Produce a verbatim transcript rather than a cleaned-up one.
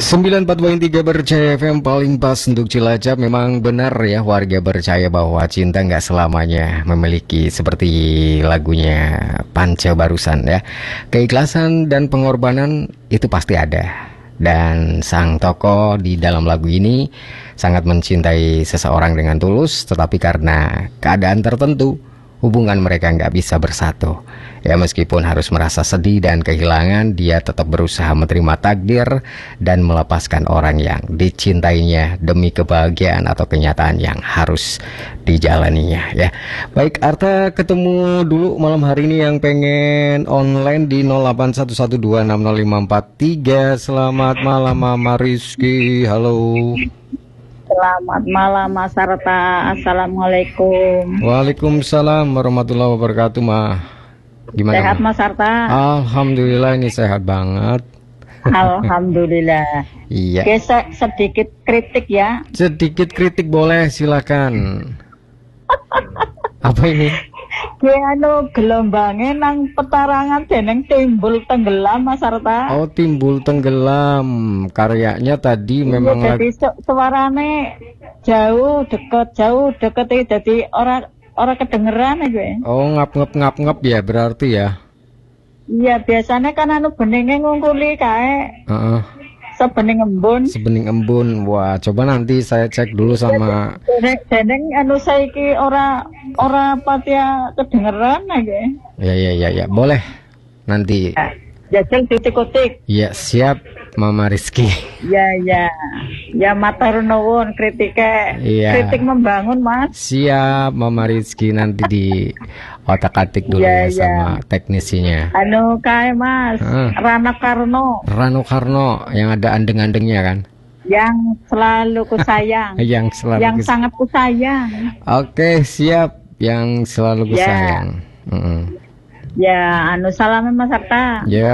sembilan empat dua tiga Berjaya F M paling pas untuk Cilacap. Memang benar ya, warga percaya bahwa cinta nggak selamanya memiliki seperti lagunya Panca barusan ya. Keikhlasan dan pengorbanan itu pasti ada. Dan sang tokoh di dalam lagu ini sangat mencintai seseorang dengan tulus, tetapi karena keadaan tertentu hubungan mereka nggak bisa bersatu. Ya, meskipun harus merasa sedih dan kehilangan, dia tetap berusaha menerima takdir dan melepaskan orang yang dicintainya demi kebahagiaan atau kenyataan yang harus dijalaninya ya. Baik, Arta ketemu dulu malam hari ini yang pengen online di nol delapan satu satu dua enam nol lima empat tiga. Selamat malam Mama Rizky. Halo. Selamat malam Mas Arta. Assalamualaikum. Waalaikumsalam warahmatullahi wabarakatuh, Ma. Gimana? Sehat Ma? Mas Arta? Alhamdulillah, ini sehat banget. Alhamdulillah. Iya. Gesek sedikit kritik ya. Sedikit kritik boleh, silakan. Apa ini? Anu gelombangnya nang petarangan deneng timbul tenggelam Mas Arta. Oh, timbul tenggelam. Karyanya tadi Iya, memang jadi su- suarane jauh deket jauh deket iki jadi orang orang kedengeran ya gue. Oh, ngap-ngap ngap-ngap ya berarti ya. Iya, biasanya kan anu beningnya ngungkuli kae Heeh. sebening embun. Sebening embun. Wah, coba nanti saya cek dulu sama. Deneng deneng anu saiki ora ora patia kedengeran aja. Ya ya ya ya, boleh. Nanti. Jajal titik-titik. Ya, siap Mama Rizky. Ya ya. Ya matur nuwun kritike. Iya. Kritik membangun, Mas. Siap Mama Rizky, nanti di otak-atik dulu Iya, ya sama teknisinya. Anu kae Mas, Heeh. Rano Karno Rano Karno yang ada andeng-andengnya kan? yang selalu kusayang. Yang selalu yang kus- sangat kusayang. Oke, siap. Yang selalu Ya. kusayang. Mm-mm. Ya, anu salaman Mas Arta. Ya,